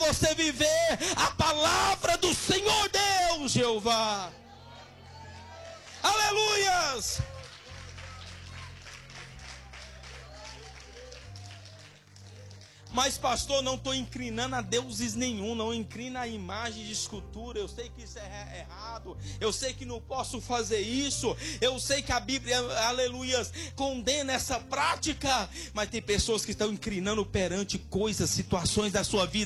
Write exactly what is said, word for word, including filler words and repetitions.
você viver a palavra do Senhor Deus, Jeová. Aleluias! Mas pastor, não estou inclinando a deuses nenhum, não inclina a imagem de escultura. Eu sei que isso é errado, eu sei que não posso fazer isso, eu sei que a Bíblia, aleluias, condena essa prática. Mas tem pessoas que estão inclinando perante coisas, situações da sua vida